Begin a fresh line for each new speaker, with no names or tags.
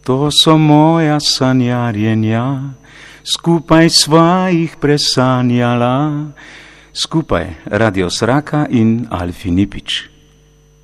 To so moja sanjarjenja, skupaj sva jih presanjala. Skupaj Radio Sraka in Alfi Nipič.